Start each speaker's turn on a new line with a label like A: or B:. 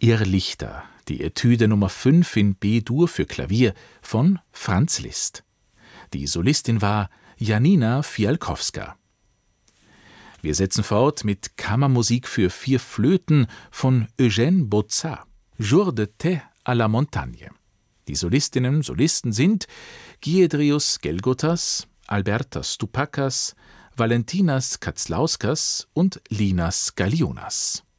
A: Irrlichter, die Etüde Nummer 5 in B-Dur für Klavier von Franz Liszt. Die Solistin war Janina Fialkowska. Wir setzen fort mit Kammermusik für 4 Flöten von Eugène Bozat, Jour de thé à la montagne. Die Solistinnen und Solisten sind Giedrius Gelgotas, Albertas Stupakas, Valentinas Katzlauskas und Linas Galionas.